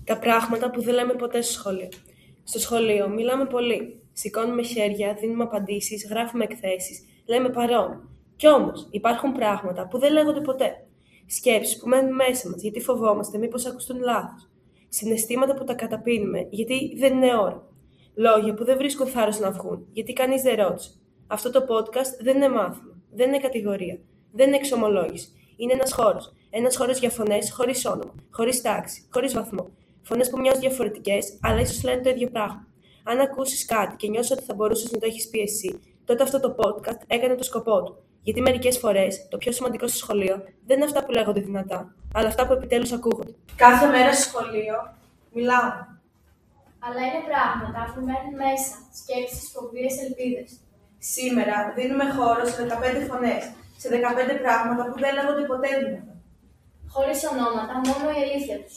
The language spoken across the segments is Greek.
Τα πράγματα που δεν λέμε ποτέ στο σχολείο. Στο σχολείο μιλάμε πολύ. Σηκώνουμε χέρια, δίνουμε απαντήσεις, γράφουμε εκθέσεις, λέμε παρόν. Κι όμως υπάρχουν πράγματα που δεν λέγονται ποτέ. Σκέψεις που μένουν μέσα μας γιατί φοβόμαστε μήπως ακουστούν λάθος. Συναισθήματα που τα καταπίνουμε γιατί δεν είναι ώρα. Λόγια που δεν βρίσκουν θάρρος να βγουν γιατί κανείς δεν ρώτησε. Αυτό το podcast δεν είναι μάθημα, δεν είναι κατηγορία, δεν είναι εξομολόγηση. Είναι ένας χώρος. Ένας χώρος για φωνές χωρίς όνομα, χωρίς τάξη, χωρίς βαθμό. Φωνές που μοιάζουν διαφορετικές, αλλά ίσως λένε το ίδιο πράγμα. Αν ακούσεις κάτι και νιώσεις ότι θα μπορούσες να το έχεις πει εσύ, τότε αυτό το podcast έκανε το σκοπό του. Γιατί μερικές φορές το πιο σημαντικό στο σχολείο δεν είναι αυτά που λέγονται δυνατά, αλλά αυτά που επιτέλους ακούγονται. Κάθε μέρα στο σχολείο μιλάμε. Αλλά είναι πράγματα που μένουν μέσα, σκέψεις, φοβίες, ελπίδες. Σήμερα δίνουμε χώρο σε 15 φωνές, σε 15 πράγματα που δεν λέγονται ποτέ δυνατά. Χωρίς ονόματα, μόνο η αλήθεια τους.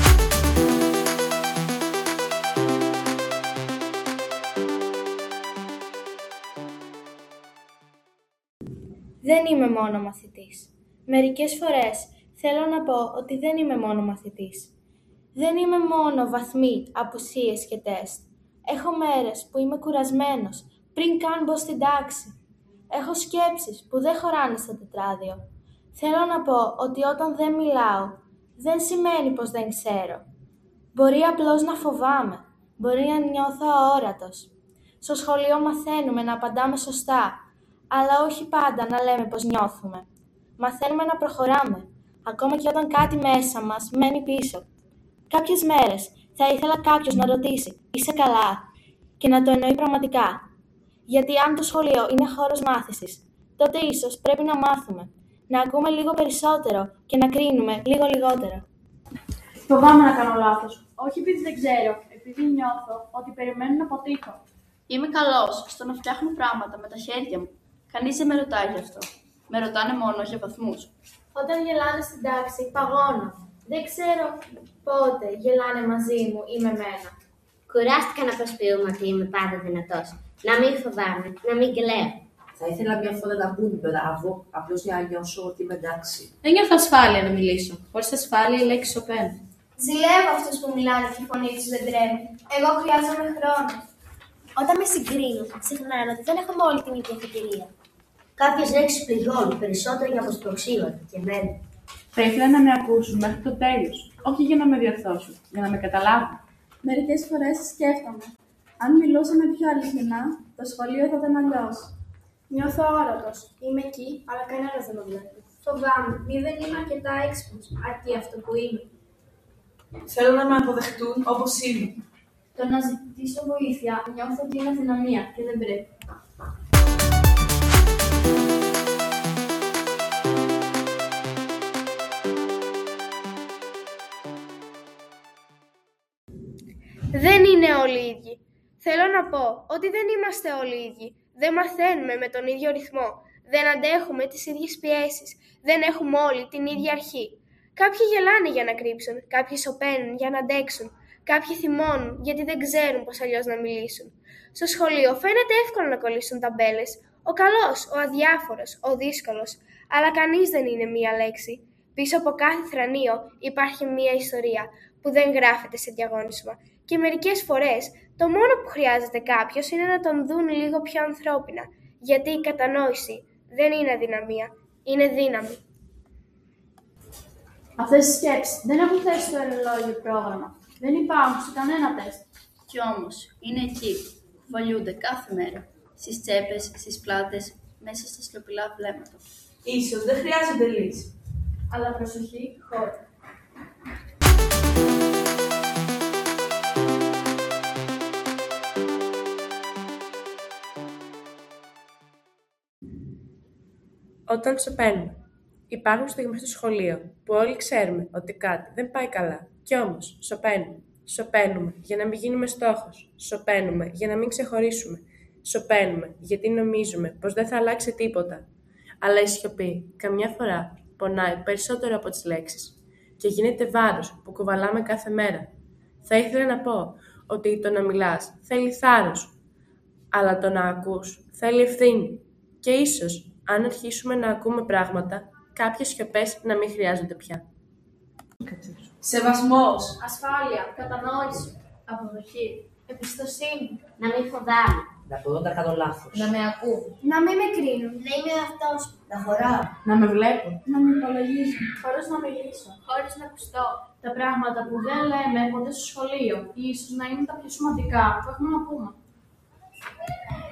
Δεν είμαι μόνο μαθητής. Μερικές φορές θέλω να πω ότι δεν είμαι μόνο μαθητής. Δεν είμαι μόνο βαθμοί, απουσίες και τεστ. Έχω μέρες που είμαι κουρασμένος πριν καν μπω στην τάξη. Έχω σκέψεις που δεν χωράνε στο τετράδιο. Θέλω να πω ότι όταν δεν μιλάω, δεν σημαίνει πως δεν ξέρω. Μπορεί απλώς να φοβάμαι. Μπορεί να νιώθω αόρατος. Στο σχολείο μαθαίνουμε να απαντάμε σωστά, αλλά όχι πάντα να λέμε πως νιώθουμε. Μαθαίνουμε να προχωράμε, ακόμα και όταν κάτι μέσα μας μένει πίσω. Κάποιες μέρες θα ήθελα κάποιος να ρωτήσει «Είσαι καλά?» και να το εννοεί πραγματικά. Γιατί αν το σχολείο είναι χώρος μάθησης, τότε ίσως πρέπει να μάθουμε, να ακούμε λίγο περισσότερο και να κρίνουμε λίγο λιγότερο. Φοβάμαι να κάνω λάθος. Όχι επειδή δεν ξέρω, επειδή νιώθω ότι περιμένω να αποτύχω. Είμαι καλός στο να φτιάχνω πράγματα με τα χέρια μου. Κανείς δεν με ρωτάει γι' αυτό. Με ρωτάνε μόνο για βαθμούς. Όταν γελάνε στην τάξη, παγώνω. Δεν ξέρω πότε γελάνε μαζί μου ή με μένα. Κουράστηκα να προσποιούμε ότι είμαι πάντα δυνατός. Να μην φοβάμαι, να μην κλαίω. Θα ήθελα μια φορά να πούν μπράβο, απλώς για να νιώσω ότι είμαι εντάξει. Δεν νιώθω ασφάλεια να μιλήσω. Χωρίς ασφάλεια η λέξη σωπαίνει. Ζηλεύω αυτούς που μιλάνε και η φωνή τους δεν τρέμει. Εγώ χρειάζομαι χρόνο. Όταν με συγκρίνουν, ξεχνάνε ότι δεν έχουμε όλη την ίδια αφετηρία. Κάποιες λέξεις πληγώνουν περισσότερο για αποσπροξίωτα και εμένα. Θα ήθελα να με ακούσουν μέχρι το τέλος. Όχι για να με διορθώσουν, για να με καταλάβουν. Μερικές φορές σκέφτομαι. Αν μιλούσαμε πιο αληθινά, το σχολείο θα ήταν αλλιώς. Νιώθω αόρατος. Είμαι εκεί, αλλά κανένας δεν με βλέπει. Φοβάμαι, μη δεν είμαι αρκετά έξυπνος, αρκεί αυτό που είμαι. Θέλω να με αποδεχτούν όπως είμαι. Το να ζητήσω βοήθεια νιώθω ότι είναι αδυναμία και δεν πρέπει. Δεν είναι όλοι ίδιοι. Θέλω να πω ότι δεν είμαστε όλοι ίδιοι. Δεν μαθαίνουμε με τον ίδιο ρυθμό. Δεν αντέχουμε τις ίδιες πιέσεις. Δεν έχουμε όλοι την ίδια αρχή. Κάποιοι γελάνε για να κρύψουν. Κάποιοι σωπαίνουν για να αντέξουν. Κάποιοι θυμώνουν γιατί δεν ξέρουν πώς αλλιώς να μιλήσουν. Στο σχολείο φαίνεται εύκολο να κολλήσουν ταμπέλες. Ο καλός, ο αδιάφορος, ο δύσκολος. Αλλά κανείς δεν είναι μία λέξη. Πίσω από κάθε θρανείο υπάρχει μία ιστορία που δεν γράφεται σε διαγώνισμα. Και μερικές φορές το μόνο που χρειάζεται κάποιος είναι να τον δουν λίγο πιο ανθρώπινα. Γιατί η κατανόηση δεν είναι αδυναμία, είναι δύναμη. Αυτές οι σκέψεις δεν έχουν θέσει στο ερολόγιο πρόγραμμα. Δεν υπάρχουν σε κανένα τεστ. Κι όμως είναι εκεί. Κουβαλιούνται κάθε μέρα. Στις τσέπες, στις πλάτες, μέσα στα σιωπηλά βλέμματα. Ίσως δεν χρειάζεται λύση. Αλλά προσοχή, χώρο. Όταν σωπαίνουμε. Υπάρχουν στιγμές στο σχολείο που όλοι ξέρουμε ότι κάτι δεν πάει καλά. Κι όμως σωπαίνουμε. Σωπαίνουμε για να μην γίνουμε στόχος. Σωπαίνουμε για να μην ξεχωρίσουμε. Σωπαίνουμε γιατί νομίζουμε πως δεν θα αλλάξει τίποτα. Αλλά η σιωπή καμιά φορά πονάει περισσότερο από τις λέξεις και γίνεται βάρος που κουβαλάμε κάθε μέρα. Θα ήθελα να πω ότι το να μιλάς θέλει θάρρος, αλλά το να ακούς θέλει ευθύνη. Και ίσως, αν αρχίσουμε να ακούμε πράγματα, κάποιες σιωπές να μην χρειάζονται πια. Σεβασμός, ασφάλεια, κατανόηση, αποδοχή, Εμπιστοσύνη. Να μην φοβάμαι. Να πω όταν κάνω λάθος. Να με ακούν. Να μην με κρίνουν. Να είμαι αυτός. Να χωράω. να με βλέπουν, Να με υπολογίζουν. χωρίς να μιλήσω. Χωρίς να ακουστώ. Τα πράγματα που δεν λέμε ποτέ στο σχολείο, ίσως να είναι τα πιο σημαντικά που έχουμε να πούμε.